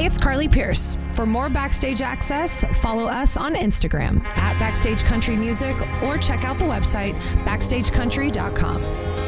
it's Carly Pierce. For more backstage access, follow us on Instagram at Backstage Country Music or check out the website backstagecountry.com.